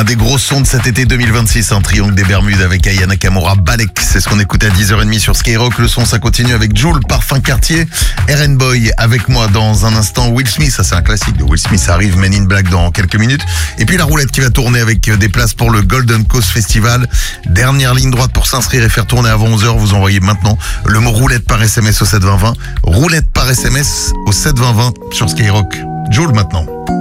Un des gros sons de cet été 2026, un triangle des Bermudes avec Aya Nakamura, Balek. C'est ce qu'on écoute à 10h30 sur Skyrock. Le son, ça continue avec Jul, Parfum Cartier, RN Boy avec moi dans un instant. Will Smith, ça c'est un classique de Will Smith, ça arrive, Men in Black dans quelques minutes. Et puis la roulette qui va tourner avec des places pour le Golden Coast Festival. Dernière ligne droite pour s'inscrire et faire tourner avant 11h. Vous envoyez maintenant le mot roulette par SMS au 72020. Roulette par SMS au 72020 sur Skyrock. Jul maintenant.